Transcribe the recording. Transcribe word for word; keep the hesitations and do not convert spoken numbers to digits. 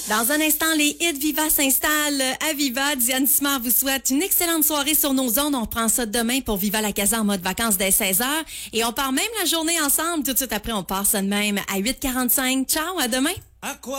Dans un instant, les hits Viva s'installent à Viva. Diane Simard vous souhaite une excellente soirée sur nos ondes. On reprend ça demain pour Viva la Casa en mode vacances dès seize heures. Et on part même la journée ensemble. Tout de suite après, on part ça de même à huit quarante-cinq. Ciao, à demain. À quoi?